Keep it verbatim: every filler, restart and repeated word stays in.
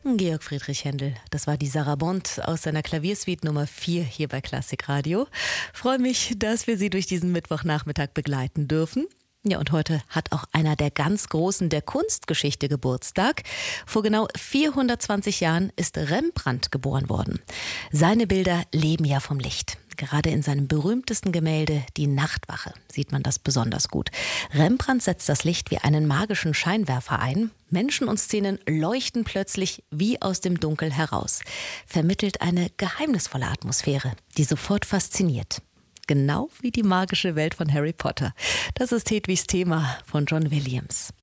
Georg Friedrich Händel, das war die Sarabande aus seiner Klaviersuite Nummer vier hier bei Klassik Radio. Freue mich, dass wir Sie durch diesen Mittwochnachmittag begleiten dürfen. Ja, und heute hat auch einer der ganz Großen der Kunstgeschichte Geburtstag. Vor genau vierhundertzwanzig Jahren ist Rembrandt geboren worden. Seine Bilder leben ja vom Licht. Gerade in seinem berühmtesten Gemälde, die Nachtwache, sieht man das besonders gut. Rembrandt setzt das Licht wie einen magischen Scheinwerfer ein. Menschen und Szenen leuchten plötzlich wie aus dem Dunkel heraus. Vermittelt eine geheimnisvolle Atmosphäre, die sofort fasziniert. Genau wie die magische Welt von Harry Potter. Das ist Hedwigs Thema von John Williams.